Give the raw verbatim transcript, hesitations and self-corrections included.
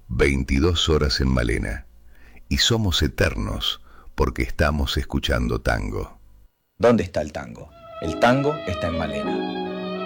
veintidós horas en Malena. Y somos eternos porque estamos escuchando tango. ¿Dónde está el tango? El tango está en Malena.